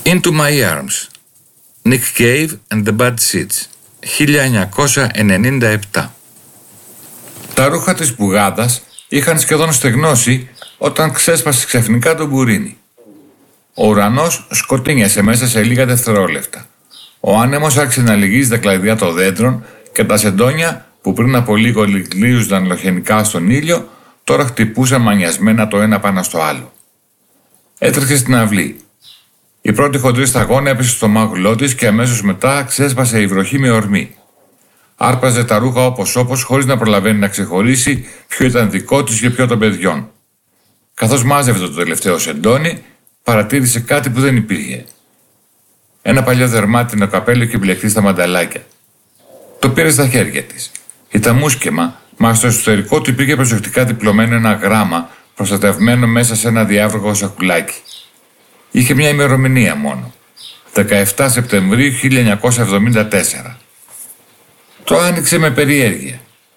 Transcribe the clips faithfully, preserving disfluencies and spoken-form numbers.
Into My Arms, Nick Cave and the Bad Seeds, χίλια εννιακόσια ενενήντα επτά. Τα ρούχα της πουγάδας είχαν σχεδόν στεγνώσει όταν ξέσπασε ξαφνικά το μπουρίνι. Ο ουρανός σκοτίνιασε μέσα σε λίγα δευτερόλεπτα. Ο άνεμος άρχισε να λυγίζει τα κλαδιά των δέντρων και τα σεντόνια που πριν από λίγο λυγλίουζαν λοχενικά στον ήλιο τώρα χτυπούσαν μανιασμένα το ένα πάνω στο άλλο. Έτρεξε στην αυλή. Η πρώτη χοντρή σταγόνα έπεσε στο μάγουλό της και αμέσως μετά ξέσπασε η βροχή με ορμή. Άρπαζε τα ρούχα όπως όπως χωρίς να προλαβαίνει να ξεχωρίσει ποιο ήταν δικό της και ποιο των παιδιών. Καθώς μάζευε το τελευταίο σεντόνι, παρατήρησε κάτι που δεν υπήρχε. Ένα παλιό δερμάτινο καπέλο και μπλεχτεί στα μανταλάκια. Το πήρε στα χέρια της. Ήταν μουσκεμα, μα στο εσωτερικό του υπήρχε προσεκτικά διπλωμένο ένα γράμμα προστατευμένο μέσα σε ένα διάβροχο σακουλάκι. Είχε μια ημερομηνία μόνο. δεκαεφτά Σεπτεμβρίου χίλια εννιακόσια εβδομήντα τέσσερα. Το άνοιξε με περιέργεια.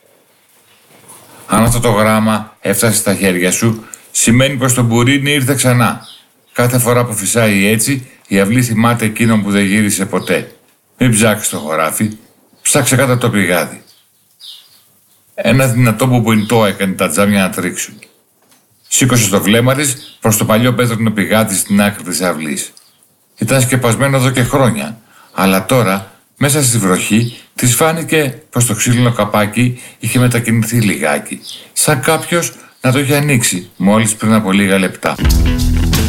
Αν αυτό το γράμμα έφτασε στα χέρια σου, σημαίνει πως το μπουρίνι ήρθε ξανά. Κάθε φορά που φυσάει έτσι, η αυλή θυμάται εκείνον που δεν γύρισε ποτέ. Μην ψάξεις το χωράφι, ψάξε κάτω το πηγάδι. Ένα δυνατό μπουμπουιντό έκανε τα τζάμια να τρίξουν. Σήκωσε το βλέμμα της προς το παλιό πέτρινο πηγάδι στην άκρη της αυλής. Ήταν σκεπασμένο εδώ και χρόνια, αλλά τώρα, μέσα στη βροχή, της φάνηκε πως το ξύλινο καπάκι είχε μετακινηθεί λιγάκι, σαν κάποιος να το είχε ανοίξει μόλις πριν από λίγα λεπτά.